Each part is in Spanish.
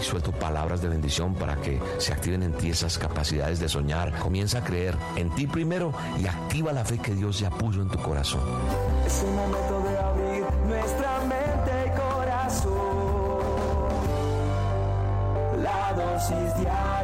suelto palabras de bendición para que se activen en ti esas capacidades de soñar. Comienza a creer en ti primero y activa la fe que Dios ya puso en tu corazón. Es el momento de abrir nuestra mente y corazón. La dosis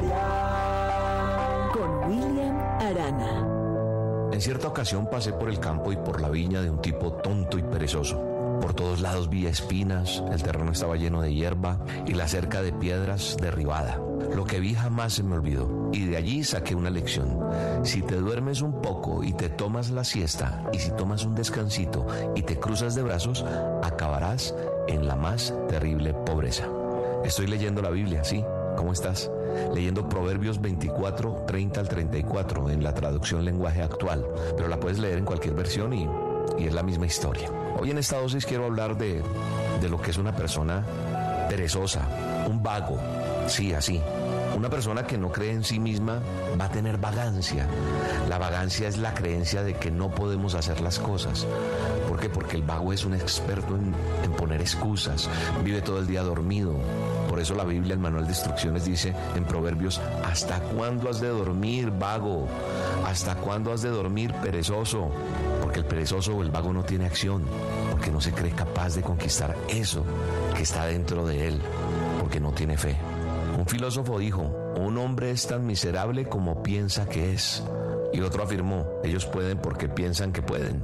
diaria con William Arana. En cierta ocasión pasé por el campo y por la viña de un tipo tonto y perezoso. Por todos lados vi espinas, el terreno estaba lleno de hierba y la cerca de piedras derribada. Lo que vi jamás se me olvidó y de allí saqué una lección. Si te duermes un poco y te tomas la siesta y si tomas un descansito y te cruzas de brazos, acabarás en la más terrible pobreza. Estoy leyendo la Biblia, ¿sí? ¿Cómo estás? Leyendo Proverbios 24, 30 al 34 en la traducción lenguaje actual, pero la puedes leer en cualquier versión y es la misma historia. Hoy en esta dosis quiero hablar de lo que es una persona perezosa, un vago, sí, así. Una persona que no cree en sí misma va a tener vagancia. La vagancia es la creencia de que no podemos hacer las cosas. ¿Por qué? Porque el vago es un experto en poner excusas, vive todo el día dormido. Por eso la Biblia, el manual de instrucciones dice en Proverbios: ¿hasta cuándo has de dormir, vago? ¿Hasta cuándo has de dormir, perezoso? Porque el perezoso o el vago no tiene acción, porque no se cree capaz de conquistar eso que está dentro de él, porque no tiene fe. Un filósofo dijo: un hombre es tan miserable como piensa que es. Y otro afirmó: ellos pueden porque piensan que pueden.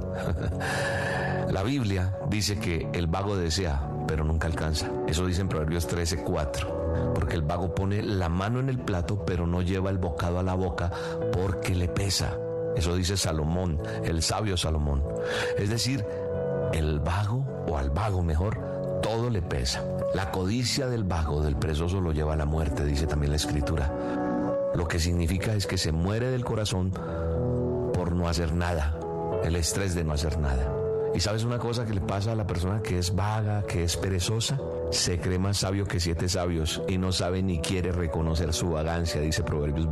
La Biblia dice que el vago desea, pero nunca alcanza. Eso dice en Proverbios 13:4. Porque el vago pone la mano en el plato, pero no lleva el bocado a la boca porque le pesa. Eso dice Salomón, el sabio Salomón. Es decir, el vago, o al vago mejor, todo le pesa. La codicia del vago, del perezoso, lo lleva a la muerte, dice también la Escritura. Lo que significa es que se muere del corazón por no hacer nada, el estrés de no hacer nada. ¿Y sabes una cosa que le pasa a la persona que es vaga, que es perezosa? Se cree más sabio que 7 sabios y no sabe ni quiere reconocer su vagancia, dice Proverbios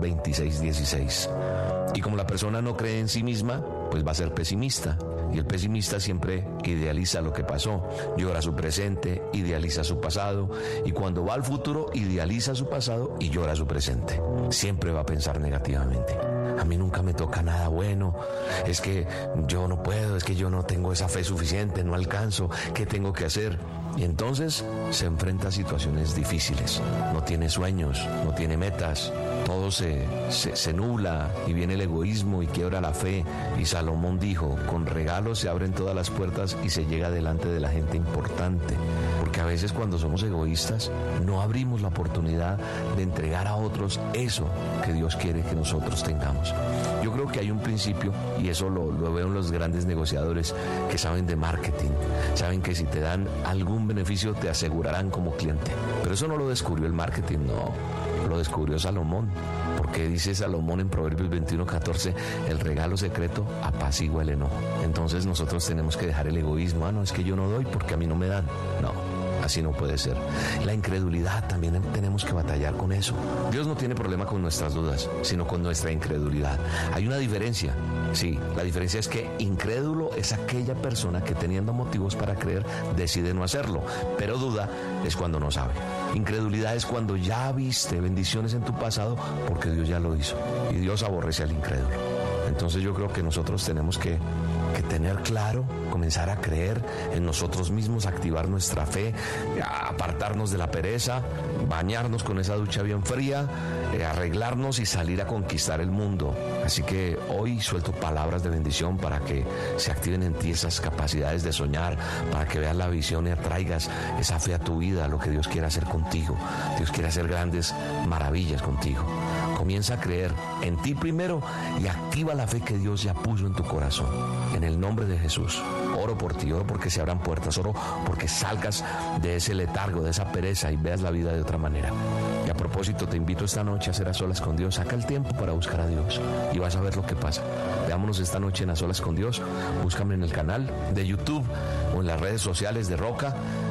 26:16. Y como la persona no cree en sí misma, pues va a ser pesimista. Y el pesimista siempre idealiza lo que pasó, llora su presente, idealiza su pasado, y cuando va al futuro idealiza su pasado y llora su presente. Siempre va a pensar negativamente. A mí nunca me toca nada bueno, es que yo no puedo, es que yo no tengo esa fe suficiente, no alcanzo, ¿qué tengo que hacer? Y entonces se enfrenta a situaciones difíciles, no tiene sueños, no tiene metas, todo se nubla y viene el egoísmo y quiebra la fe. Y Salomón dijo: con regalos se abren todas las puertas y se llega delante de la gente importante. Porque a veces cuando somos egoístas no abrimos la oportunidad de entregar a otros eso que Dios quiere que nosotros tengamos. Yo creo que hay un principio, y eso lo veo en los grandes negociadores que saben de marketing, saben que si te dan algún beneficio te asegurarán como cliente. Pero eso no lo descubrió el marketing, no, lo descubrió Salomón. Porque dice Salomón en Proverbios 21:14, el regalo secreto apacigua el enojo. Entonces nosotros tenemos que dejar el egoísmo. No, es que yo no doy porque a mí no me dan. No, así no puede ser. La incredulidad, también tenemos que batallar con eso. Dios no tiene problema con nuestras dudas, sino con nuestra incredulidad. Hay una diferencia. Sí, la diferencia es que incrédulo es aquella persona que, teniendo motivos para creer, decide no hacerlo, pero duda es cuando no sabe. Incredulidad es cuando ya viste bendiciones en tu pasado porque Dios ya lo hizo, y Dios aborrece al incrédulo. Entonces yo creo que nosotros tenemos que tener claro, comenzar a creer en nosotros mismos, activar nuestra fe, apartarnos de la pereza, bañarnos con esa ducha bien fría, arreglarnos y salir a conquistar el mundo. Así que hoy suelto palabras de bendición para que se activen en ti esas capacidades de soñar, para que veas la visión y atraigas esa fe a tu vida, a lo que Dios quiere hacer contigo. Dios quiere hacer grandes maravillas contigo. Comienza a creer en ti primero y activa la fe que Dios ya puso en tu corazón. En el nombre de Jesús, oro por ti, oro porque se abran puertas, oro porque salgas de ese letargo, de esa pereza y veas la vida de otra manera. Y a propósito, te invito esta noche a hacer A Solas con Dios. Saca el tiempo para buscar a Dios y vas a ver lo que pasa. Veámonos esta noche en A Solas con Dios. Búscame en el canal de YouTube o en las redes sociales de Roca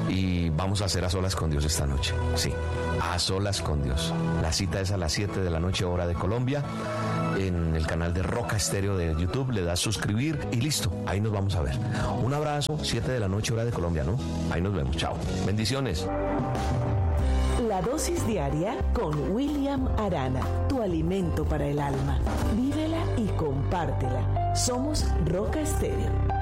y vamos a hacer A Solas con Dios esta noche. Sí, A Solas con Dios. La cita es a las 7 de la noche, hora de Colombia. En el canal de Roca Estéreo de YouTube le das suscribir y listo, ahí nos vamos a ver. Un abrazo, 7 de la noche, hora de Colombia, ¿no? Ahí nos vemos, chao. Bendiciones. La La dosis diaria con William Arana, tu alimento para el alma. Vívela y compártela. Somos Roca Estéreo.